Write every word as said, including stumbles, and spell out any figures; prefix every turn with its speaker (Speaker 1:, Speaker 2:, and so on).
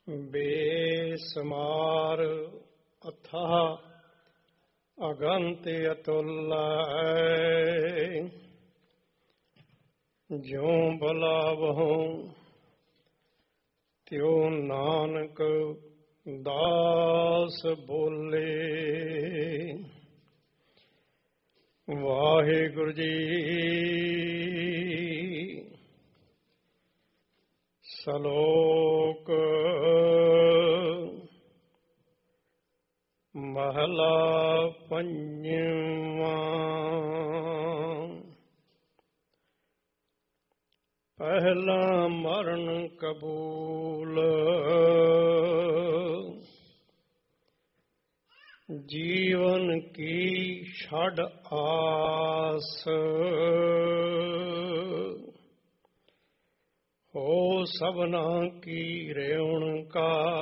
Speaker 1: ਬੇਸਮਾਰ ਅਥਾਹ ਅਗੰਤ ਅਤੁੱਲਾ ਜਿਉ ਬੁਲਾਵਹੁ ਤਿਉ ਨਾਨਕ ਦਾਸ ਬੋਲੇ। ਵਾਹਿਗੁਰੂ ਜੀ। ਸ਼ਲੋਕ ਮਹਲਾ ਪੰਜਵਾਂ। ਪਹਿਲਾ ਮਰਨ ਕਬੂਲ ਜੀਵਨ ਕੀ ਛੱਡ ਆਸ। ਹੋ ਸਭਨਾ ਕੀ ਰਿਉਣ ਕਾ